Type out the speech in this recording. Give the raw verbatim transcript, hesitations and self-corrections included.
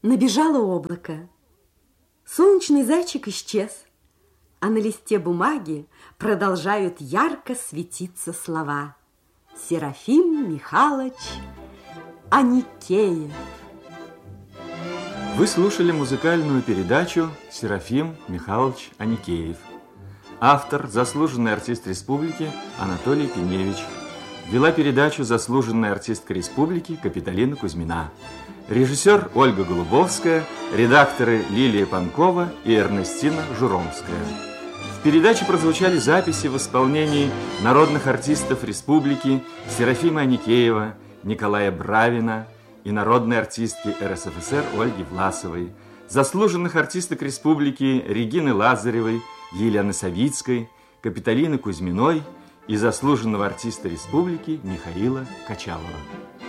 Набежало облако. Солнечный зайчик исчез, а на листе бумаги продолжают ярко светиться слова. Серафим Михайлович Аникеев. Вы слушали музыкальную передачу «Серафим Михайлович Аникеев». Автор – заслуженный артист республики Анатолий Пеневич. Вела передачу заслуженная артистка республики Капитолина Кузьмина. Режиссер Ольга Голубовская, редакторы Лилия Панкова и Эрнестина Журомская. В передаче прозвучали записи в исполнении народных артистов республики Серафима Аникеева, Николая Бравина и народной артистки эр эс эф эс эр Ольги Власовой, заслуженных артисток республики Регины Лазаревой, Елены Савицкой, Капитолины Кузьминой и заслуженного артиста республики Михаила Качалова.